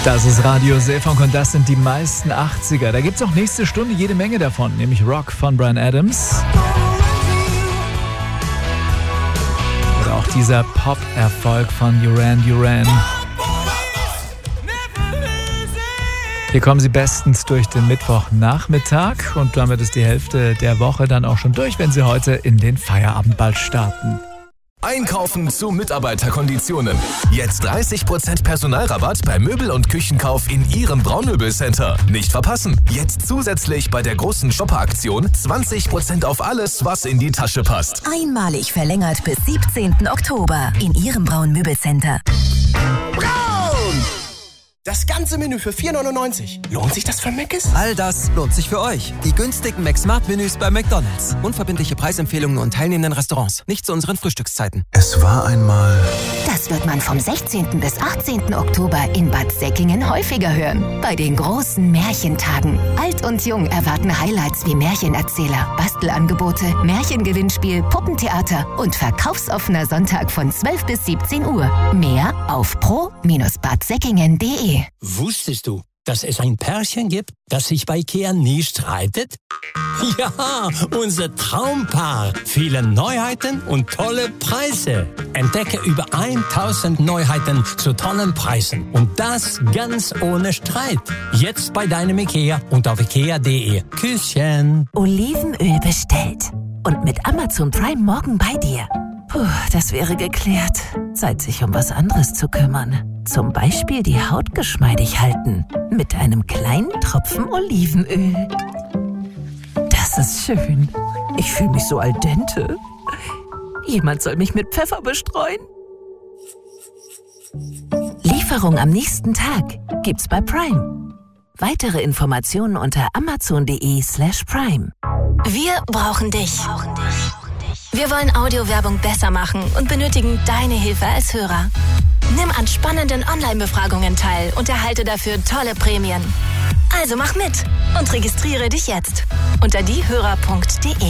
Das ist Radio Seefunk und das sind die meisten 80er. Da gibt es auch nächste Stunde jede Menge davon, nämlich Rock von Bryan Adams. Oder auch dieser Pop-Erfolg von Duran Duran. Hier kommen sie bestens durch den Mittwochnachmittag und damit ist die Hälfte der Woche dann auch schon durch, wenn sie heute in den Feierabend bald starten. Einkaufen zu Mitarbeiterkonditionen. Jetzt 30% Personalrabatt bei Möbel- und Küchenkauf in Ihrem Braunmöbelcenter. Nicht verpassen. Jetzt zusätzlich bei der großen Shopper-Aktion 20% auf alles, was in die Tasche passt. Einmalig verlängert bis 17. Oktober in Ihrem Braun-Möbelcenter. Braun! Das ganze Menü für 4,99. Lohnt sich das für Mc's? All das lohnt sich für euch. Die günstigen McSmart-Menüs bei McDonald's. Unverbindliche Preisempfehlungen und teilnehmenden Restaurants. Nicht zu unseren Frühstückszeiten. Es war einmal... Das wird man vom 16. bis 18. Oktober in Bad Säckingen häufiger hören. Bei den großen Märchentagen. Alt und Jung erwarten Highlights wie Märchenerzähler, Bastelangebote, Märchengewinnspiel, Puppentheater und verkaufsoffener Sonntag von 12 bis 17 Uhr. Mehr auf pro-badsäckingen.de. Wusstest du, dass es ein Pärchen gibt, das sich bei IKEA nie streitet? Ja, unser Traumpaar. Viele Neuheiten und tolle Preise. Entdecke über 1000 Neuheiten zu tollen Preisen. Und das ganz ohne Streit. Jetzt bei deinem IKEA und auf ikea.de. Küsschen. Olivenöl bestellt. Und mit Amazon Prime morgen bei dir. Puh, das wäre geklärt. Zeit, sich um was anderes zu kümmern. Zum Beispiel die Haut geschmeidig halten. Mit einem kleinen Tropfen Olivenöl. Das ist schön. Ich fühle mich so al dente. Jemand soll mich mit Pfeffer bestreuen. Lieferung am nächsten Tag gibt's bei Prime. Weitere Informationen unter amazon.de/prime. Wir brauchen dich. Wir wollen Audiowerbung besser machen und benötigen deine Hilfe als Hörer. Nimm an spannenden Online-Befragungen teil und erhalte dafür tolle Prämien. Also mach mit und registriere dich jetzt unter diehörer.de.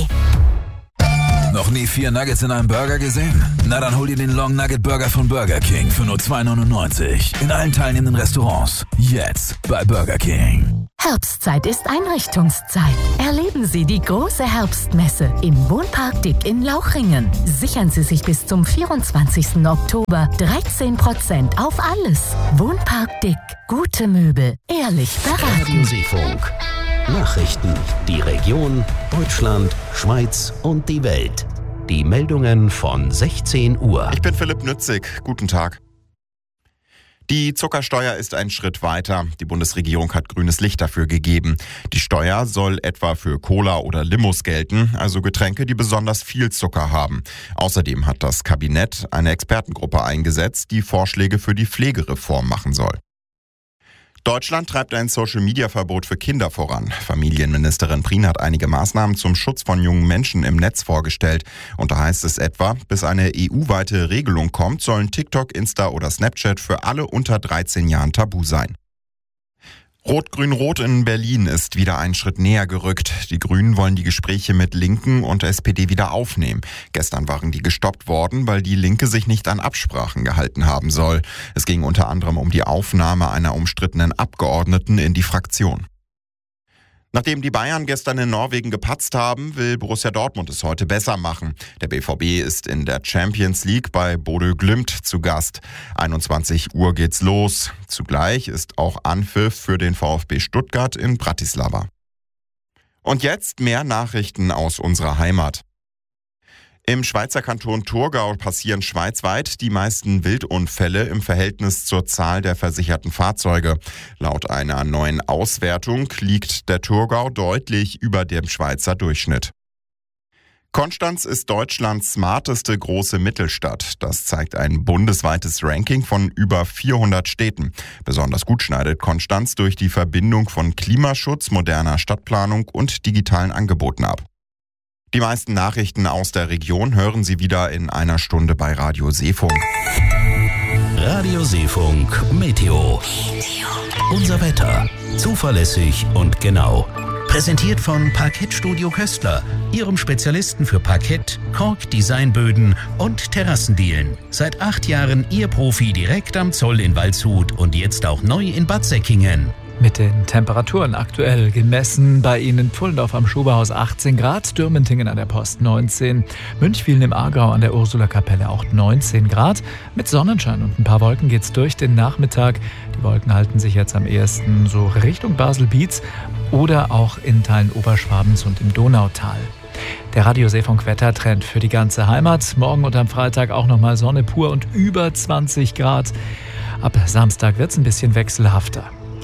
Noch nie 4 Nuggets in einem Burger gesehen? Na dann hol dir den Long Nugget Burger von Burger King für nur $2,99. In allen teilnehmenden Restaurants. Jetzt bei Burger King. Herbstzeit ist Einrichtungszeit. Erleben Sie die große Herbstmesse im Wohnpark Dick in Lauchringen. Sichern Sie sich bis zum 24. Oktober 13% auf alles. Wohnpark Dick. Gute Möbel. Ehrlich beraten. Radio Seefunk. Nachrichten. Die Region, Deutschland, Schweiz und die Welt. Die Meldungen von 16 Uhr. Ich bin Philipp Nützig. Guten Tag. Die Zuckersteuer ist ein Schritt weiter. Die Bundesregierung hat grünes Licht dafür gegeben. Die Steuer soll etwa für Cola oder Limos gelten, also Getränke, die besonders viel Zucker haben. Außerdem hat das Kabinett eine Expertengruppe eingesetzt, die Vorschläge für die Pflegereform machen soll. Deutschland treibt ein Social-Media-Verbot für Kinder voran. Familienministerin Prien hat einige Maßnahmen zum Schutz von jungen Menschen im Netz vorgestellt. Und da heißt es etwa, bis eine EU-weite Regelung kommt, sollen TikTok, Insta oder Snapchat für alle unter 13 Jahren tabu sein. Rot-Grün-Rot in Berlin ist wieder einen Schritt näher gerückt. Die Grünen wollen die Gespräche mit Linken und SPD wieder aufnehmen. Gestern waren die gestoppt worden, weil die Linke sich nicht an Absprachen gehalten haben soll. Es ging unter anderem um die Aufnahme einer umstrittenen Abgeordneten in die Fraktion. Nachdem die Bayern gestern in Norwegen gepatzt haben, will Borussia Dortmund es heute besser machen. Der BVB ist in der Champions League bei Bodø Glimt zu Gast. 21 Uhr geht's los. Zugleich ist auch Anpfiff für den VfB Stuttgart in Bratislava. Und jetzt mehr Nachrichten aus unserer Heimat. Im Schweizer Kanton Thurgau passieren schweizweit die meisten Wildunfälle im Verhältnis zur Zahl der versicherten Fahrzeuge. Laut einer neuen Auswertung liegt der Thurgau deutlich über dem Schweizer Durchschnitt. Konstanz ist Deutschlands smarteste große Mittelstadt. Das zeigt ein bundesweites Ranking von über 400 Städten. Besonders gut schneidet Konstanz durch die Verbindung von Klimaschutz, moderner Stadtplanung und digitalen Angeboten ab. Die meisten Nachrichten aus der Region hören Sie wieder in einer Stunde bei Radio Seefunk. Radio Seefunk Meteo. Unser Wetter. Zuverlässig und genau. Präsentiert von Parkettstudio Köstler, Ihrem Spezialisten für Parkett, Kork, Designböden und Terrassendielen. Seit 8 Jahren Ihr Profi direkt am Zoll in Waldshut und jetzt auch neu in Bad Säckingen. Mit den Temperaturen aktuell gemessen bei Ihnen Pfullendorf am Schuberhaus 18 Grad, Dürmentingen an der Post 19, Münchwilen im Aargau an der Ursulakapelle auch 19 Grad. Mit Sonnenschein und ein paar Wolken geht's durch den Nachmittag. Die Wolken halten sich jetzt am ehesten so Richtung Basel-Bietz oder auch in Teilen Oberschwabens und im Donautal. Der Radio-Seefunk-Wettertrend für die ganze Heimat. Morgen und am Freitag auch nochmal Sonne pur und über 20 Grad. Ab Samstag wird's ein bisschen wechselhafter.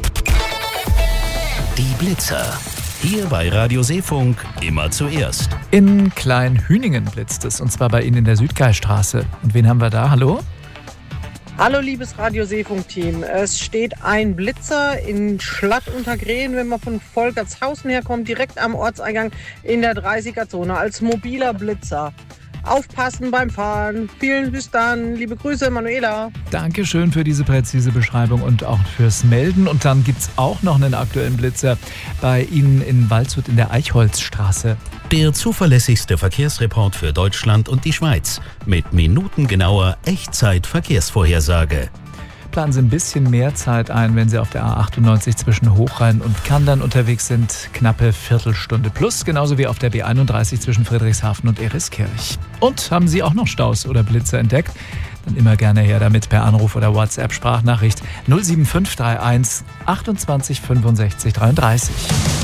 Die Blitzer. Hier bei Radio Seefunk immer zuerst. In Kleinhüningen blitzt es, und zwar bei Ihnen in der Südgeiststraße. Und wen haben wir da? Hallo? Hallo liebes Radio Seefunk-Team. Es steht ein Blitzer in Schlatt unter Green, wenn man von Volkertshausen herkommt, direkt am Ortseingang in der 30er-Zone als mobiler Blitzer. Aufpassen beim Fahren. Vielen bis dann. Liebe Grüße, Manuela. Dankeschön für diese präzise Beschreibung und auch fürs Melden. Und dann gibt es auch noch einen aktuellen Blitzer bei Ihnen in Waldshut in der Eichholzstraße. Der zuverlässigste Verkehrsreport für Deutschland und die Schweiz mit minutengenauer Echtzeit-Verkehrsvorhersage. Planen Sie ein bisschen mehr Zeit ein, wenn Sie auf der A98 zwischen Hochrhein und Kandern unterwegs sind. Knappe Viertelstunde plus, genauso wie auf der B31 zwischen Friedrichshafen und Eriskirch. Und haben Sie auch noch Staus oder Blitzer entdeckt? Dann immer gerne her damit per Anruf oder WhatsApp-Sprachnachricht 07531 28 65 33.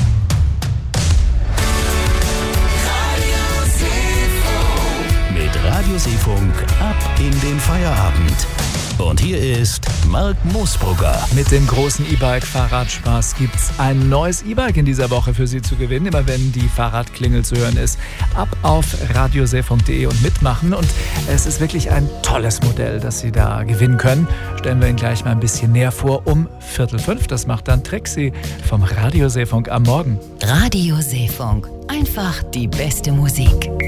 Mit Radio Seefunk ab in den Feierabend. Und hier ist Marc Moosbrugger. Mit dem großen E-Bike-Fahrradspaß gibt's ein neues E-Bike in dieser Woche für Sie zu gewinnen, immer wenn die Fahrradklingel zu hören ist. Ab auf radioseefunk.de und mitmachen. Und es ist wirklich ein tolles Modell, das Sie da gewinnen können. Stellen wir Ihnen gleich mal ein bisschen näher vor um 4:45. Das macht dann Trixie vom Radio Seefunk am Morgen. Radio Seefunk. Einfach die beste Musik.